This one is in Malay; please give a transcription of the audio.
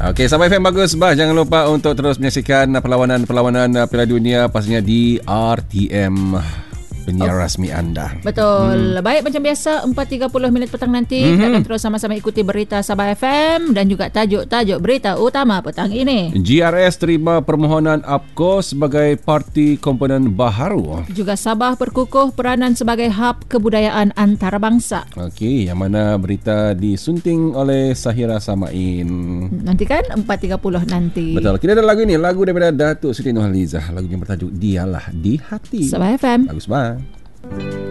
Okey, Sabah FM bagus bah. Jangan lupa untuk terus menyaksikan perlawanan Piala Dunia pastinya di RTM, penyiar rasmi anda. Betul. Baik, macam biasa 4.30 petang nanti kita akan terus sama-sama ikuti berita Sabah FM dan juga tajuk-tajuk berita utama petang ini. GRS terima permohonan APCO sebagai parti komponen baharu. Juga Sabah berkukuh peranan sebagai hub kebudayaan antarabangsa. Okey, yang mana berita disunting oleh Sahira Samain. Nanti kan 4.30 nanti. Betul. Kita ada lagu ini, lagu daripada Datuk Siti Nurhalizah. Lagu yang bertajuk Dialah di Hati. Sabah FM. Bagus banget.